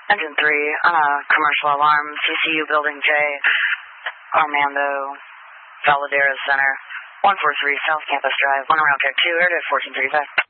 Engine 3 on a commercial alarm, CCU Building J, Armando, Valladera Center, 143 South Campus Drive, 1 around check 2, air to 1435.